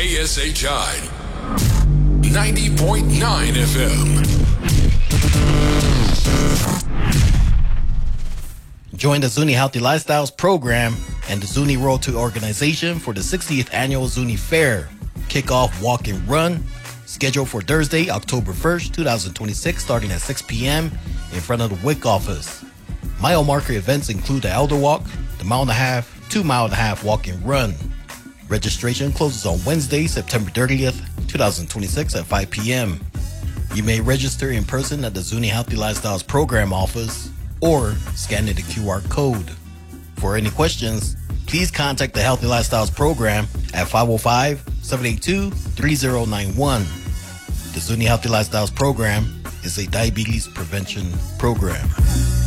KSHI 90.9 FM. Join the Zuni Healthy Lifestyles program and the Zuni Road to Organization for the 60th Annual Zuni Fair. Kickoff walk and run, scheduled for Thursday, October 1st, 2026, starting at 6 p.m. in front of the WIC office. Mile marker events include the Elder Walk, the 1.5 mile, 2.5 mile walk and run. Registration closes on Wednesday, September 30th, 2026 at 5 p.m. You may register in person at the Zuni Healthy Lifestyles program office or scan the QR code. For any questions, please contact the Healthy Lifestyles program at 505-782-3091. The Zuni Healthy Lifestyles program is a diabetes prevention program.